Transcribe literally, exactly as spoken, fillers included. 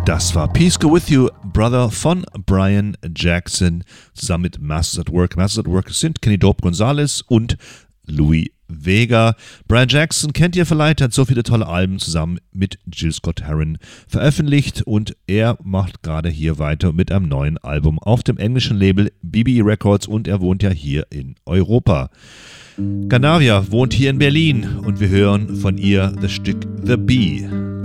Das war Peace Go With You, Brother von Brian Jackson, zusammen mit Masters at Work. Masters at Work sind Kenny Dope Gonzalez und Louis Vega. Brian Jackson kennt ihr vielleicht, hat so viele tolle Alben zusammen mit Jill Scott-Heron veröffentlicht und er macht gerade hier weiter mit einem neuen Album auf dem englischen Label B B E Records und er wohnt ja hier in Europa. Ganavia wohnt hier in Berlin und wir hören von ihr das Stück The Bee.